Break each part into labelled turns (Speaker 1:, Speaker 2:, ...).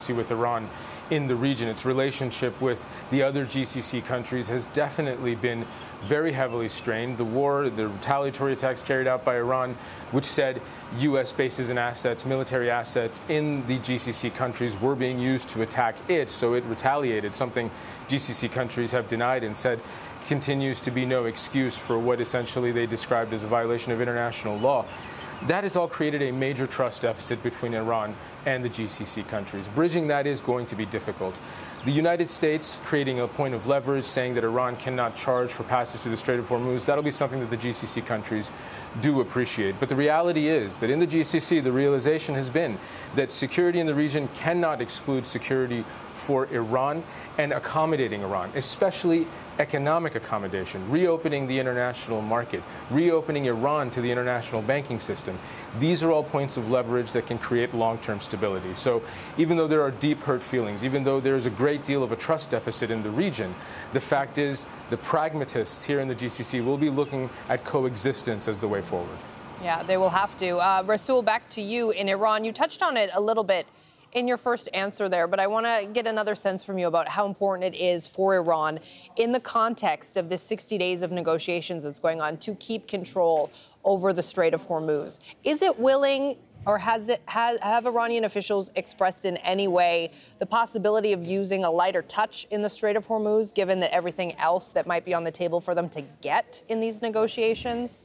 Speaker 1: with Iran in the region. Its relationship with the other GCC countries has definitely been very heavily strained. The war, the retaliatory attacks carried out by Iran, which said U.S. bases and assets, military assets in the GCC countries were being used to attack it, so it retaliated, something GCC countries have denied and said continues to be no excuse for what essentially they described as a violation of international law. That has all created a major trust deficit between Iran and the GCC countries. Bridging that is going to be difficult. The United States creating a point of leverage, saying that Iran cannot charge for passage through the Strait of Hormuz, that'll be something that the GCC countries do appreciate. But the reality is that in the GCC, the realization has been that security in the region cannot exclude security for Iran and accommodating Iran, especially economic accommodation, reopening the international market, reopening Iran to the international banking system. These are all points of leverage that can create long-term stability. So even though there are deep hurt feelings, even though there is a great deal of a trust deficit in the region, the fact is the pragmatists here in the GCC will be looking at coexistence as the way forward.
Speaker 2: Yeah, they will have to. Rasool, back to you in Iran. You touched on it a little bit in your first answer there, but I want to get another sense from you about how important it is for Iran in the context of this 60 days of negotiations that's going on to keep control over the Strait of Hormuz. Is it willing, or have Iranian officials expressed in any way the possibility of using a lighter touch in the Strait of Hormuz, given that everything else that might be on the table for them to get in these negotiations?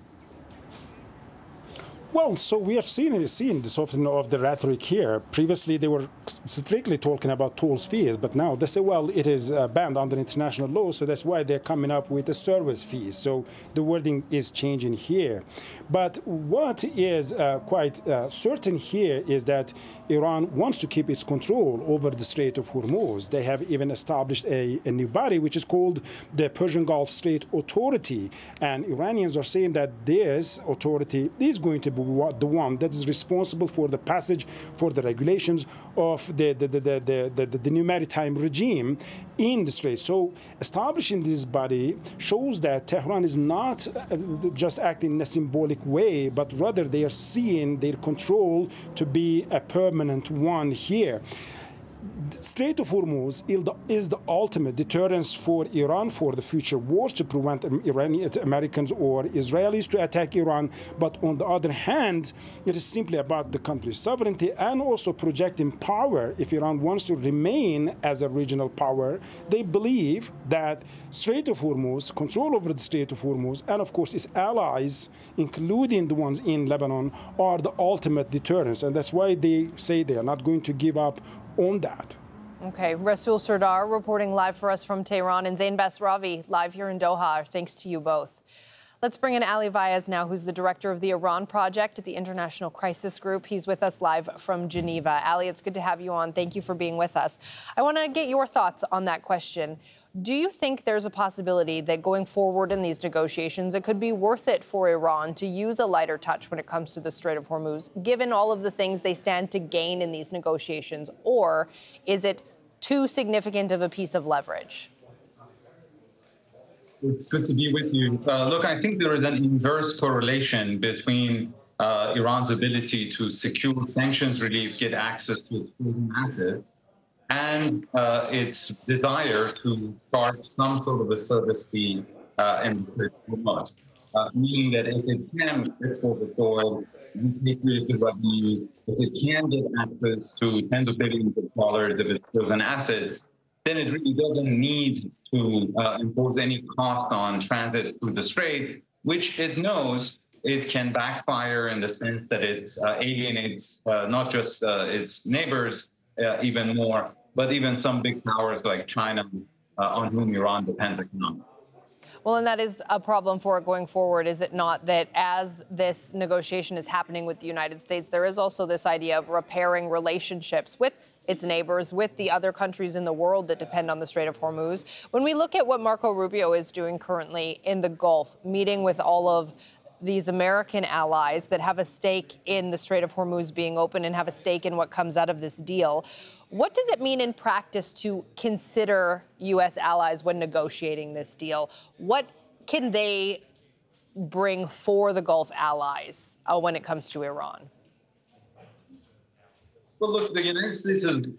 Speaker 3: Well, so we have seen the softening of the rhetoric here. Previously, they were strictly talking about tolls fees, but now they say, well, it is banned under international law, so that's why they're coming up with the service fees. So the wording is changing here. But what is quite certain here is that Iran wants to keep its control over the Strait of Hormuz. They have even established a new body, which is called the Persian Gulf Strait Authority. And Iranians are saying that this authority is going to be the one that is responsible for the passage, for the regulations of the new maritime regime in the Strait. So establishing this body shows that Tehran is not just acting in a symbolic way, but rather they are seeing their control to be a permanent one here. The Strait of Hormuz is the ultimate deterrence for Iran for the future wars, to prevent Americans or Israelis to attack Iran. But on the other hand, it is simply about the country's sovereignty and also projecting power. If Iran wants to remain as a regional power, they believe that Strait of Hormuz, control over the Strait of Hormuz, and of course its allies, including the ones in Lebanon, are the ultimate deterrence. And that's why they say they are not going to give up on that.
Speaker 2: Okay, Rasool Sardar reporting live for us from Tehran, and Zain Basravi live here in Doha. Thanks to you both. Let's bring in Ali Vaez now, who's the director of the Iran Project at the International Crisis Group. He's with us live from Geneva. Ali, it's good to have you on. Thank you for being with us. I want to get your thoughts on that question. Do you think there's a possibility that going forward in these negotiations, it could be worth it for Iran to use a lighter touch when it comes to the Strait of Hormuz, given all of the things they stand to gain in these negotiations? Or is it too significant of a piece of leverage?
Speaker 4: It's good to be with you. Look, I think there is an inverse correlation between Iran's ability to secure sanctions relief, get access to its proven assets, and its desire to charge some sort of a service fee in the Hormuz. Meaning that if it can export the oil, repatriate the revenue, if it can get access to tens of billions of dollars of its proven assets, then it really doesn't need to impose any cost on transit through the Strait, which it knows it can backfire in the sense that it alienates not just its neighbors even more, but even some big powers like China, on whom Iran depends economically.
Speaker 2: Well, and that is a problem for it going forward, is it not, that as this negotiation is happening with the United States, there is also this idea of repairing relationships with its neighbors, with the other countries in the world that depend on the Strait of Hormuz. When we look at what Marco Rubio is doing currently in the Gulf, meeting with all of these American allies that have a stake in the Strait of Hormuz being open and have a stake in what comes out of this deal, what does it mean in practice to consider U.S. allies when negotiating this deal? What can they bring for the Gulf allies when it comes to Iran?
Speaker 4: Well, look, the United States has